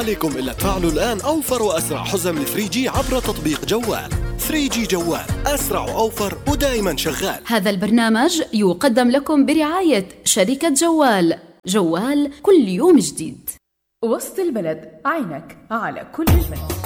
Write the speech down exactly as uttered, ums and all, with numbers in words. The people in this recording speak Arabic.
عليكم إلا تفعلوا الآن أوفر وأسرع حزم ل ثري جي عبر تطبيق جوال. ثري جي جوال، أسرع وأوفر ودائما شغال. هذا البرنامج يقدم لكم برعاية شركة جوال. جوال كل يوم جديد. وسط البلد، عينك على كل البلد.